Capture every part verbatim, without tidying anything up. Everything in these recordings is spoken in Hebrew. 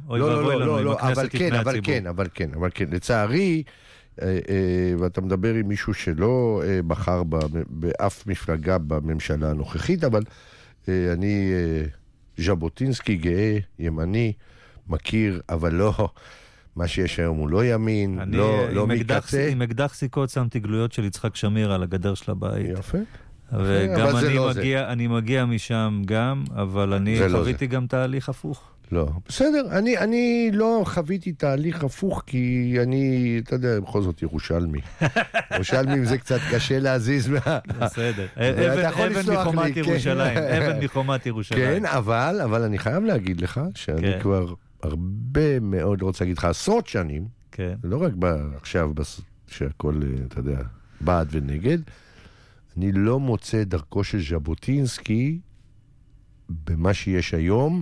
אוי לא, ואבוי לא, לנו לא, עם לא, הכנסת אבל כן, לפני אבל הציבור. כן, אבל כן, אבל כן. לצערי, אה, אה, ואתה מדבר עם מישהו שלא אה, בחר ב, באף מפלגה בממשלה הנוכחית, אבל אה, אני אה, ז'בוטינסקי גאה, ימני, מכיר, אבל לא, מה שיש היום הוא לא ימין, אני לא, לא עם אקדח- מקצה. עם אקדח סיכות שמתי גלויות של יצחק שמיר על הגדר של הבית. יפה. וגם אבל זה אני לא זה. מגיע, אני מגיע משם גם, אבל אני זה לא חוויתי גם תהליך הפוך. לא, בסדר, אני, אני לא חוויתי תהליך הפוך, כי אני, אתה יודע, בכל זאת ירושלמי. ירושלמים זה קצת קשה להזיז מה... בסדר. ואתה אבן יכול אבן לסלוח לי, מחומת כן. ירושלים. אבן מחומת ירושלים. כן, אבל, אבל אני חייב להגיד לך, שאני כן. כבר הרבה מאוד, רוצה להגיד לך, עשרות שנים, כן. לא רק עכשיו, בס- שהכל, אתה יודע, בעד ונגד, אני לא מוצא דרכו של ז'בוטינסקי במה שיש היום,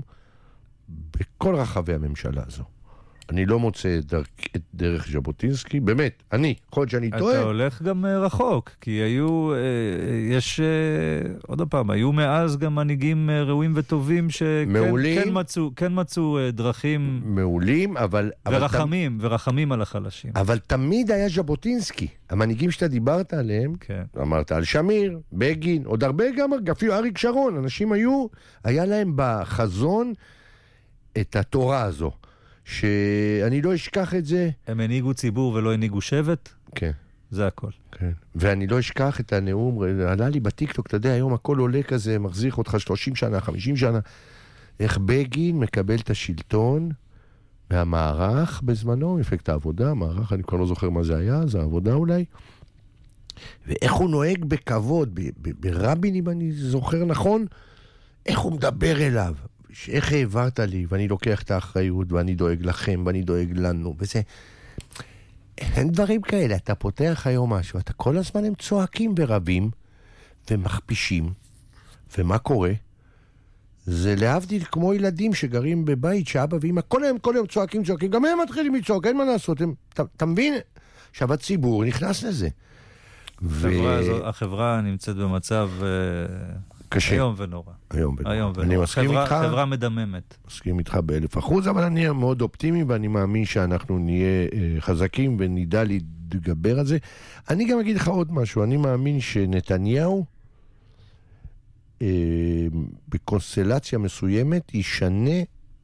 בכל רחבי הממשלה הזו. אני לא מוצא דרך, את דרך ז'בוטינסקי, באמת, אני, יכול להיות שאני טועה. אתה הולך גם אה, רחוק, כי היו, אה, יש, אה, עוד פעם, היו מאז גם מנהיגים אה, ראויים וטובים שכן מעולים. כן מצאו, כן מצאו אה, דרכים מעולים, אבל... אבל ורחמים, ורחמים על החלשים. אבל תמיד היה ז'בוטינסקי. המנהיגים שאתה דיברת עליהם, כן. אמרת על שמיר, בגין, עוד הרבה גם, אפילו אריק שרון, אנשים היו, היה להם בחזון את התורה הזו, שאני לא אשכח את זה. הם הנהיגו ציבור ולא הנהיגו שבט? כן. זה הכל. כן. ואני לא אשכח את הנאום, עלה לי בטיקטוק, אתה יודע, היום הכל עולה כזה, מחזיך אותך שלושים שנה, חמישים שנה, איך בגין מקבל את השלטון, והמערך בזמנו, מפלגת העבודה, המערך, אני כבר לא זוכר מה זה היה, זה העבודה אולי, ואיך הוא נוהג בכבוד, ב- ב- ברבין, אם אני זוכר נכון, איך הוא מדבר אליו, איך העברת לי, ואני לוקח את האחריות, ואני דואג לכם, ואני דואג לנו, וזה... אין דברים כאלה, אתה פותח היום משהו, אתה כל הזמן הם צועקים ורבים, ומכפישים, ומה קורה? זה להבדיל כמו ילדים שגרים בבית, שאבא ואמא, כל היום, כל היום צועקים, צועקים, גם הם מתחילים לצעוק, אין מה לעשות, הם, אתה, אתה מבין? עכשיו הציבור נכנס לזה. החברה, ו... זו, החברה נמצאת במצב קשה. איום ונורא. היום ונורא. היום ונורא. אני מסכים חברה, איתך. חברה מדממת. מסכים איתך באלף אחוז, אבל אני מאוד אופטימי, ואני מאמין שאנחנו נהיה אה, חזקים, ונדע להתגבר על זה. אני גם אגיד לך עוד משהו, אני מאמין שנתניהו, אה, בקונסטלציה מסוימת, ישנה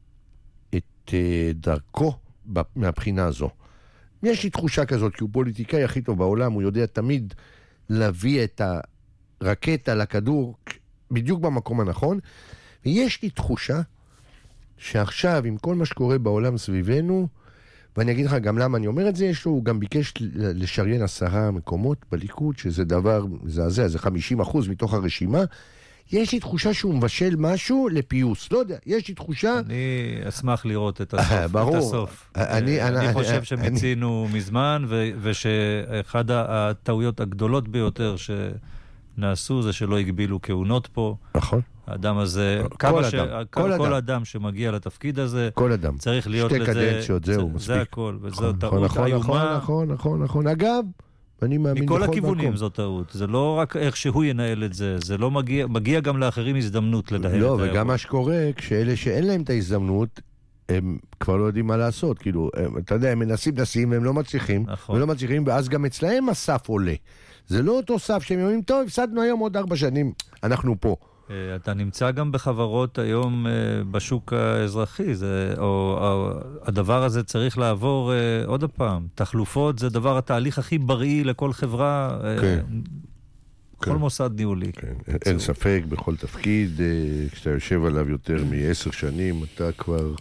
את אה, דרכו מהבחינה הזו. יש לי תחושה כזאת, כי הוא פוליטיקאי הכי טוב בעולם, הוא יודע תמיד להביא את הרקטה לכדור בדיוק במקום הנכון, ויש לי תחושה שעכשיו, עם כל מה שקורה בעולם סביבנו, ואני אגיד לך גם למה אני אומר את זה, יש לו, הוא גם ביקש לשריין עשרה מקומות בליכוד, שזה דבר מזעזע, זה חמישים אחוז מתוך הרשימה, יש לי תחושה שהוא מבשל משהו לפיוס, לא יודע, יש לי תחושה... אני אשמח לראות את הסוף. ברור. את הסוף. אני, אני, אני חושב אני, שמצינו אני... מזמן, ו, ושאחד הטעויות הגדולות ביותר שנעשו זה שלא הגבילו כהונות פה. נכון. האדם הזה, כל כמה אדם, ש... כל, כל אדם. אדם שמגיע לתפקיד הזה, כל אדם. צריך להיות שתי לזה... קדנציות, זהו, זה, מספיק. זה הכל, וזו נכון, טעות נכון, איומה. נכון, נכון, נכון. אגב, אני מאמין מכל בכל הכיוונים מקום. זו טעות. זה לא רק איך שהוא ינהל את זה, זה לא מגיע, מגיע גם לאחרים הזדמנות לדהל לא, את האירוע. וגם מה שקורה, כשאלה שאין להם את ההזדמנות, הם כבר לא יודעים מה לעשות. כאילו, הם, אתה יודע, הם מנסים, מנסים, והם לא מצליחים, נכון. ולא מצליחים, ואז גם אצלהם הסף עולה. זה לא אותו סף שהם אומרים, טוב, הפסדנו היום עוד ארבע שנים, אנחנו פה. אתה נמצא גם בחברות היום בשוק האזרחי, זה, או, או הדבר הזה צריך לעבור עוד הפעם. תחלופות זה דבר, התהליך הכי בריא לכל חברה, כן. כל כן. מוסד ניהולי. כן. אין ספק, בכל תפקיד, כשאתה יושב עליו יותר מעשר שנים, אתה כבר...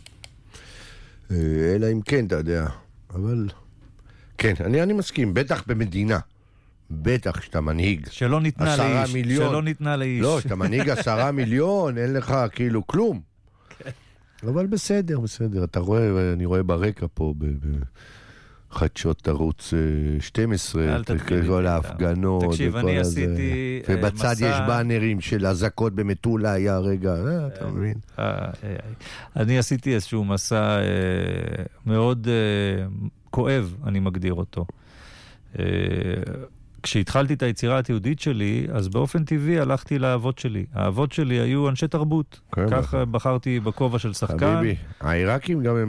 אלא אם כן, אתה יודע. אבל... כן, אני, אני מסכים, בטח במדינה. בטח שאתה מנהיג שלא ניתנה לאיש, מיליון. שלא ניתנה לאיש. לא, שאתה מנהיג עשרה מיליון, אין לך כאילו כלום. אבל בסדר, בסדר. אתה רואה, אני רואה ברקע פה, בחדשות ערוץ שתים עשרה, כל ההפגנות. תקשיב, אני עשיתי מסע... ובצד יש באנרים של הזקות במטולה, היה רגע, אתה מבין? אני עשיתי איזשהו מסע מאוד כואב, אני מגדיר אותו. כשהתחלתי את היצירה התיעודית שלי, אז באופן טבעי הלכתי לאבות שלי. האבות שלי היו אנשי תרבות. כך בחרתי בכובע של שחקן. חביבי, העיראקים גם הם